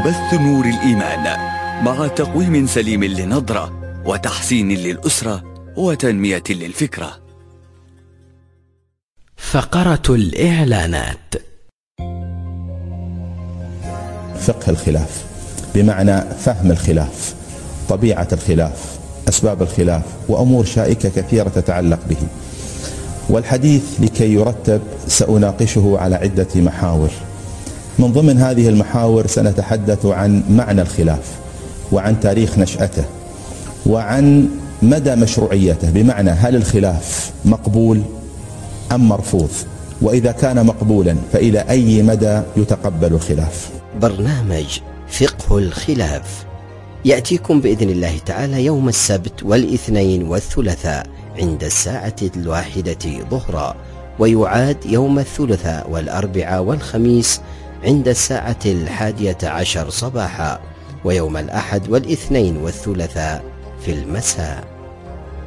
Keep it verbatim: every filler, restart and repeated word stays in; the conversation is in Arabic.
بث نور الإيمان مع تقويم سليم للنظرة وتحسين للأسرة وتنمية للفكرة. فقرة الإعلانات. فقه الخلاف بمعنى فهم الخلاف، طبيعة الخلاف، أسباب الخلاف، وأمور شائكة كثيرة تتعلق به. والحديث لكي يرتب سأناقشه على عدة محاور. من ضمن هذه المحاور سنتحدث عن معنى الخلاف، وعن تاريخ نشأته، وعن مدى مشروعيته، بمعنى هل الخلاف مقبول أم مرفوض، وإذا كان مقبولا فإلى أي مدى يتقبل الخلاف. برنامج فقه الخلاف يأتيكم بإذن الله تعالى يوم السبت والاثنين والثلاثاء عند الساعة الواحدة ظهرا، ويعاد يوم الثلاثاء والأربعاء والخميس عند الساعة الحادية عشر صباحا، ويوم الأحد والاثنين والثلاثاء في المساء.